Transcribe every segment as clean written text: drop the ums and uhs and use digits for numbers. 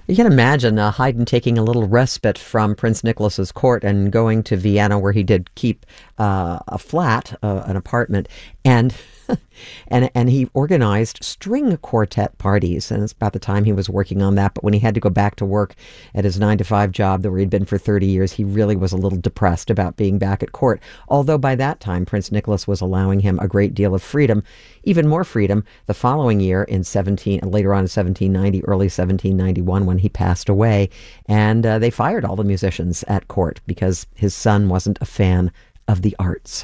You can imagine Haydn taking a little respite from Prince Nicholas's court and going to Vienna, where he did keep a flat, an apartment, and and he organized string quartet parties. And it's about the time he was working on that. But when he had to go back to work at his 9-to-5 job where he'd been for 30 years, he really was a little depressed about being back at court. Although by that time, Prince Nicholas was allowing him a great deal of freedom, even more freedom the following year later on in 1790, early 1791, when he passed away. And they fired all the musicians at court because his son wasn't a fan of the arts.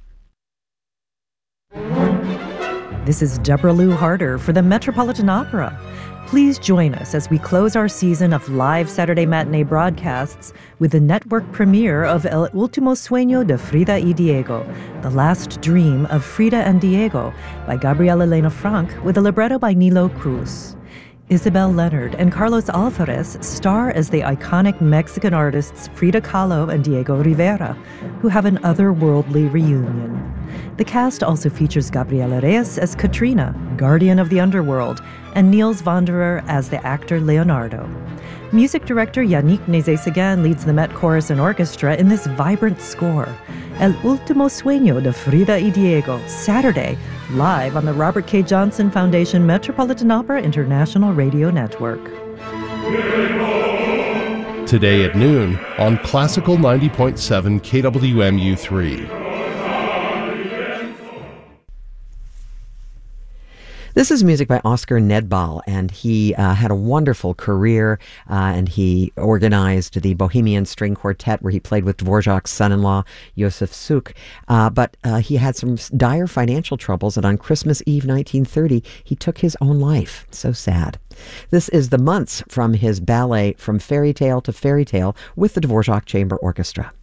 This is Deborah Lou Harder for the Metropolitan Opera. Please join us as we close our season of live Saturday matinee broadcasts with the network premiere of El Último Sueño de Frida y Diego, The Last Dream of Frida and Diego, by Gabriela Elena Frank, with a libretto by Nilo Cruz. Isabel Leonard and Carlos Alvarez star as the iconic Mexican artists Frida Kahlo and Diego Rivera, who have an otherworldly reunion. The cast also features Gabriela Reyes as Katrina, guardian of the underworld, and Niels Wanderer as the actor Leonardo. Music director Yannick Nézet-Séguin leads the Met Chorus and Orchestra in this vibrant score. El Último Sueño de Frida y Diego, Saturday, live on the Robert K. Johnson Foundation Metropolitan Opera International Radio Network. Today at noon on Classical 90.7 KWMU3. This is music by Oscar Nedbal, and he had a wonderful career, and he organized the Bohemian String Quartet, where he played with Dvorak's son-in-law, Josef Suk. But he had some dire financial troubles, and on Christmas Eve 1930, he took his own life. So sad. This is The Months from his ballet From Fairy Tale to Fairy Tale with the Dvorak Chamber Orchestra.